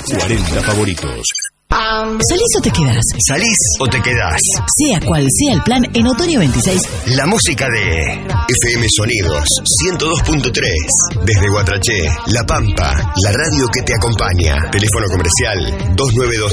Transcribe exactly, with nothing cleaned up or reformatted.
cuarenta favoritos. ¿Salís o te quedás? ¿Salís o te quedás? Sea cual sea el plan, en Otoño veintiséis. La música de F M Sonidos ciento dos punto tres. Desde Guatraché, La Pampa, la radio que te acompaña. Teléfono comercial dos nueve dos